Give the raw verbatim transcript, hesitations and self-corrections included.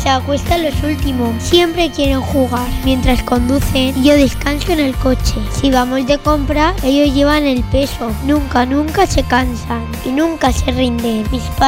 se acuestan los últimos. Siempre quieren jugar mientras conducen y yo descanso en el coche. Si vamos de compra, ellos llevan el peso. Nunca, nunca se cansan y nunca se rinden. Mis